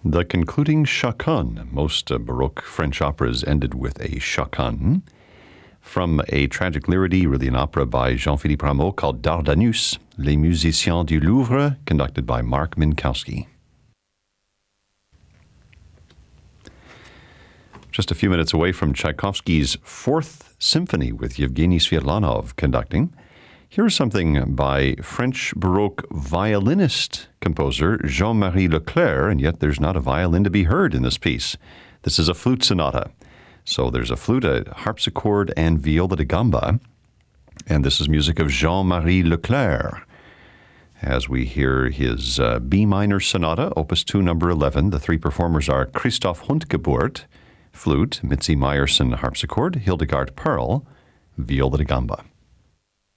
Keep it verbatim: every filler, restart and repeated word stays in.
The concluding chaconne. Most uh, Baroque French operas ended with a chaconne. From a tragic lyredy, really an opera by Jean-Philippe Rameau called Dardanus, Les Musiciens du Louvre, conducted by Mark Minkowski. Just a few minutes away from Tchaikovsky's Fourth Symphony with Yevgeny Sviatlanov conducting, here's something by French Baroque violinist composer Jean-Marie Leclerc, and yet there's not a violin to be heard in this piece. This is a flute sonata. So there's a flute, a harpsichord, and viola da gamba, and this is music of Jean-Marie Leclerc. As we hear his uh, B minor sonata, opus two, number eleven, the three performers are Christoph Hundgeburt, flute, Mitzi Meyerson, harpsichord, Hildegard Perl, viola da gamba.